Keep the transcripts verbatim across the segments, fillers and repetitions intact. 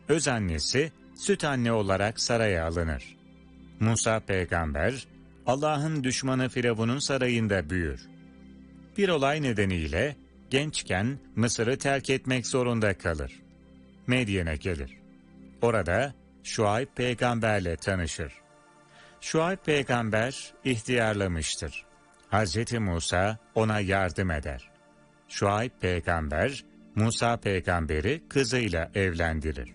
öz annesi süt anne olarak saraya alınır. Musa peygamber, Allah'ın düşmanı Firavun'un sarayında büyür. Bir olay nedeniyle gençken Mısır'ı terk etmek zorunda kalır. Medyen'e gelir. Orada Şuayb peygamberle tanışır. Şuayb peygamber ihtiyarlamıştır. Hazreti Musa ona yardım eder. Şuayb peygamber, Musa peygamberi kızıyla evlendirir.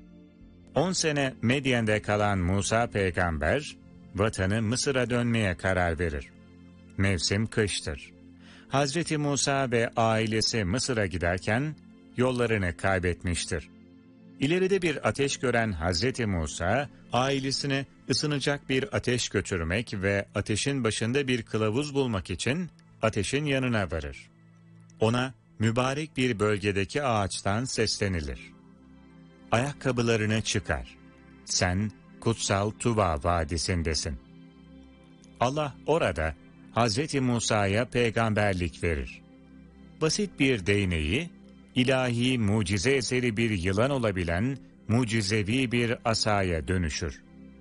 On sene Medyen'de kalan Musa peygamber, vatanı Mısır'a dönmeye karar verir. Mevsim kıştır. Hazreti Musa ve ailesi Mısır'a giderken yollarını kaybetmiştir. İleride bir ateş gören Hazreti Musa, ailesine ısınacak bir ateş götürmek ve ateşin başında bir kılavuz bulmak için ateşin yanına varır. Ona mübarek bir bölgedeki ağaçtan seslenilir. Ayakkabılarını çıkar. Sen kutsal Tuva vadisindesin. Allah orada Hazreti Musa'ya peygamberlik verir. Basit bir değneği, ilahi mucize eseri bir yılan olabilen mucizevi bir asaya dönüşür.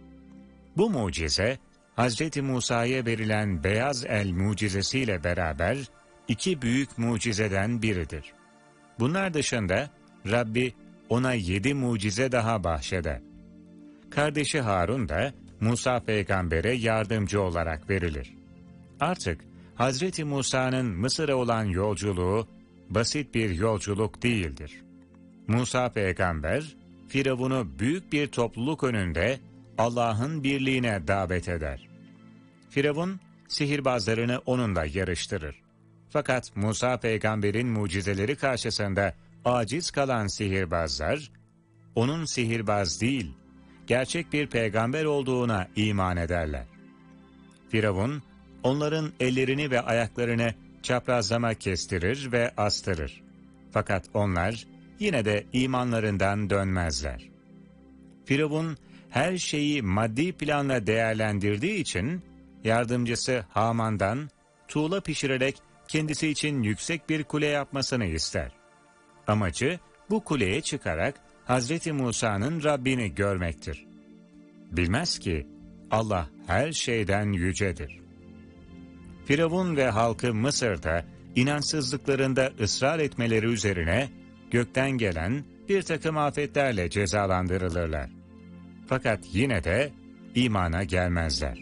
Bu mucize, Hazreti Musa'ya verilen beyaz el mucizesiyle beraber iki büyük mucizeden biridir. Bunlar dışında Rabbi ona yedi mucize daha bahşeder. Kardeşi Harun da Musa peygambere yardımcı olarak verilir. Artık Hazreti Musa'nın Mısır'a olan yolculuğu basit bir yolculuk değildir. Musa peygamber, Firavun'u büyük bir topluluk önünde Allah'ın birliğine davet eder. Firavun, sihirbazlarını onunla yarıştırır. Fakat Musa peygamberin mucizeleri karşısında aciz kalan sihirbazlar, onun sihirbaz değil, gerçek bir peygamber olduğuna iman ederler. Firavun, onların ellerini ve ayaklarını çaprazlama kestirir ve astırır. Fakat onlar yine de imanlarından dönmezler. Firavun her şeyi maddi planla değerlendirdiği için yardımcısı Haman'dan tuğla pişirerek kendisi için yüksek bir kule yapmasını ister. Amacı bu kuleye çıkarak Hazreti Musa'nın Rabbini görmektir. Bilmez ki Allah her şeyden yücedir. Firavun ve halkı Mısır'da inançsızlıklarında ısrar etmeleri üzerine gökten gelen bir takım afetlerle cezalandırılırlar. Fakat yine de imana gelmezler.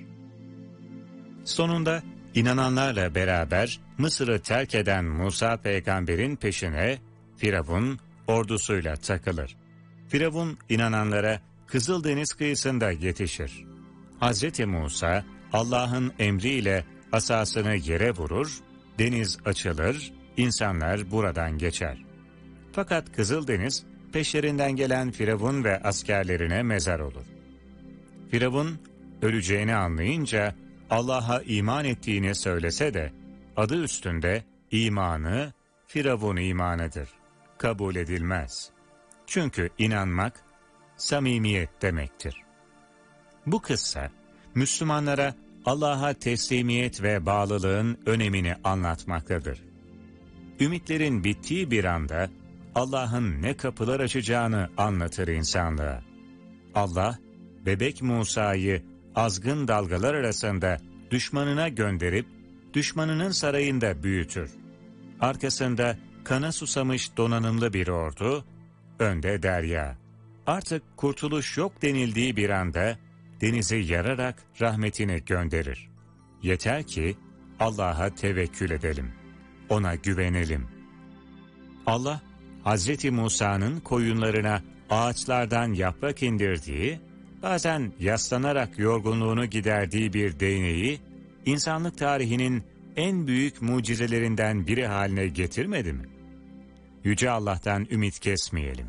Sonunda inananlarla beraber Mısır'ı terk eden Musa peygamberin peşine Firavun ordusuyla takılır. Firavun inananlara Kızıldeniz kıyısında yetişir. Hazreti Musa Allah'ın emriyle asasını yere vurur, deniz açılır, insanlar buradan geçer. Fakat Kızıldeniz peşlerinden gelen Firavun ve askerlerine mezar olur. Firavun öleceğini anlayınca Allah'a iman ettiğini söylese de adı üstünde imanı Firavun imanıdır. Kabul edilmez. Çünkü inanmak samimiyet demektir. Bu kıssa Müslümanlara Allah'a teslimiyet ve bağlılığın önemini anlatmaktadır. Ümitlerin bittiği bir anda Allah'ın ne kapılar açacağını anlatır insanlığa. Allah, bebek Musa'yı azgın dalgalar arasında düşmanına gönderip düşmanının sarayında büyütür. Arkasında kana susamış donanımlı bir ordu, önde derya. Artık kurtuluş yok denildiği bir anda denizi yararak rahmetini gönderir. Yeter ki Allah'a tevekkül edelim. Ona güvenelim. Allah, Hazreti Musa'nın koyunlarına ağaçlardan yaprak indirdiği, bazen yaslanarak yorgunluğunu giderdiği bir değneği, insanlık tarihinin en büyük mucizelerinden biri haline getirmedi mi? Yüce Allah'tan ümit kesmeyelim.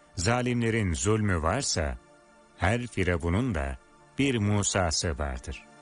Zalimlerin zulmü varsa, her Firavun'un da bir Musa'sı vardır.